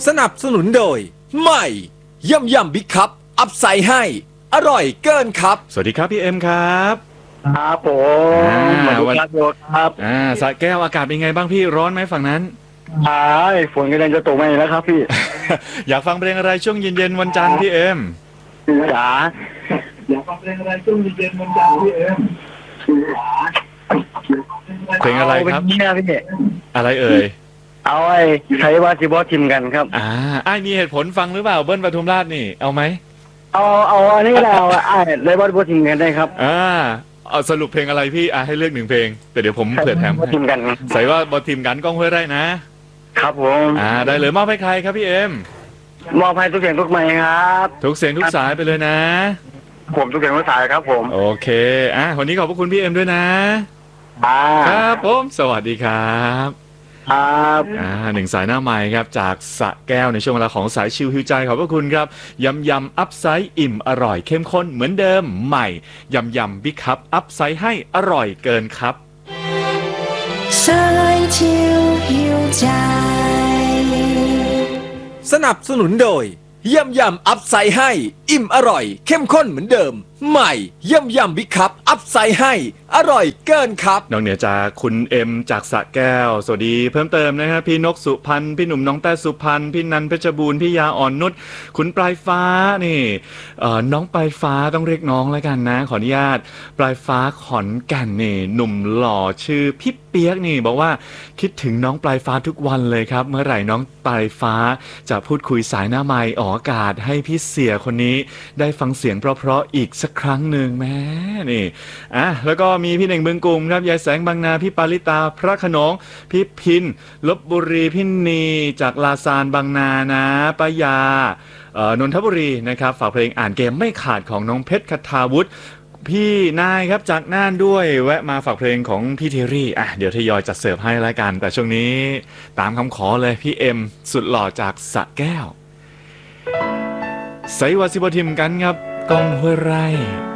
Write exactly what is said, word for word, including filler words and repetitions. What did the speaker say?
สนับสนุนโดยใหม่ยำยำบิ๊กคัพอัพไซด์ให้อร่อยเกินครับสวัสดีครับพี่เอ็มครับครับผมมาดูครับครับอ่าสระแก้วอากาศเป็นไงบ้างพี่ร้อนไหมฝั่งนั้นใช่ฝนกำลังจะตกมาแล้วครับพี่อยากฟังเพลงอะไรช่วงเย็นๆวันจันทร์พี่เอ็มจ๋าอยากฟังเพลงอะไรช่วงเย็นๆวันจันทร์พี่เอ็มเพลงอะไรครับนี่นะพี่อะไรเอ่ยเอาไอ้ใช้ว่าจิบอทิมกันครับอ่าไอ้มีเหตุผลฟังหรือเปล่าเบิ้ลปทุมราชนี่เอาไหมเอาเอาอันนี้เราไอ้ใช้ว่าจิบอทิมกันได้ครับอ่าเอาสรุปเพลงอะไรพี่อ่าให้เลือกหนึ่งเพลงแต่เดี๋ยวผมเผื่อแถมให้ใส่ว่าบอทิมกันก้องห้วยไร่นะครับผมอ่าได้เลยมอบให้ใครครับพี่เอ็มมอบให้ทุกเสียงทุกไมค์ครับทุกเสียงทุกสายไปเลยนะผมทุกเสียงทุกสายครับผมโอเคอ่ะวันนี้ขอบพระคุณพี่เอ็มด้วยนะครับผมสวัสดีครับครับอ่าหนึ่งสายหน้าใหม่ครับจากสระแก้วในช่วงเวลาของสายชิลฮิวใจขอบพระคุณครับยำยำอัพไซด์อิ่มอร่อยเข้มข้นเหมือนเดิมใหม่ยำยำบิ๊กคัพอัพไซด์ให้อร่อยเกินครับสายชิลฮิวใจสนับสนุนโดยยำยำอัพไซด์ให้อิ่มอร่อยเข้มข้นเหมือนเดิมใหม่ยำยำบิ๊กคัพอัพไซด์ให้อร่อยเกินครับนอกเหนือจากคุณเอ็มจากสระแก้วสวัสดีเพิ่มเติมนะครับพี่นกสุพรรณพี่หนุ่มน้องแต้สุพรรณพี่นันเพชรบูรณ์พี่ยาอ่อนนุชคุณปลายฟ้านี่น้องปลายฟ้าต้องเรียกน้องแล้วกันนะขออนุญาตปลายฟ้าขอนแก่นนี่หนุ่มหล่อชื่อพี่เปียกนี่บอกว่าคิดถึงน้องปลายฟ้าทุกวันเลยครับเมื่อไหร่น้องปลายฟ้าจะพูดคุยสายหน้าไมค์ออกอากาศให้พี่เสียคนนี้ได้ฟังเสียงเพราะๆอีกสักครั้งหนึ่งแม่นี่อ่ะแล้วก็มีพี่เน่งเมืองกรุงครับยายแสงบางนาพี่ปาริตาพระโขนงพี่พินลพบุรีพี่นีจากลาซานบางนานะป้ายานนทบุรีนะครับฝากเพลงอ่านเกมไม่ขาดของน้องเพชรคทาวุฒิพี่นายครับจากน่านด้วยแวะมาฝากเพลงของพี่เทรี่อ่ะเดี๋ยวทยอยจัดเสิร์ฟให้รายการแต่ช่วงนี้ตามคำขอเลยพี่เอ็มสุดหล่อจากสระแก้วไซวาซิบทิมกันครับกองห้วยไร่